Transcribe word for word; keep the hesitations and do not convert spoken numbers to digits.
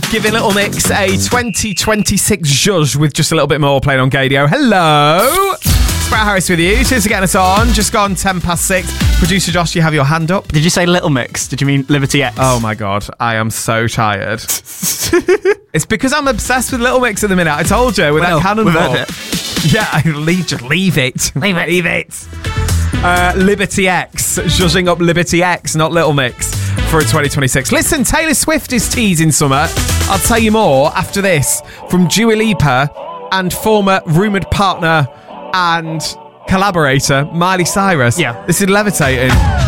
giving Little Mix a twenty twenty-six zhuzh with just a little bit more playing on Gadio. Hello! It's Brett Harris with you. Cheers for getting us on. Just gone ten past six. Producer Josh, you have your hand up. Did you say Little Mix? Did you mean Liberty X? Oh my God, I am so tired. It's because I'm obsessed with Little Mix at the minute. I told you, with well, that cannonball. Yeah, I leave, just leave it. Leave it. Leave it. Uh, Liberty X. Zhuzhing up Liberty X, not Little Mix, for twenty twenty-six. Listen, Taylor Swift is teasing summer. I'll tell you more after this from Dua Lipa and former rumoured partner and collaborator Miley Cyrus. Yeah. This is Levitating.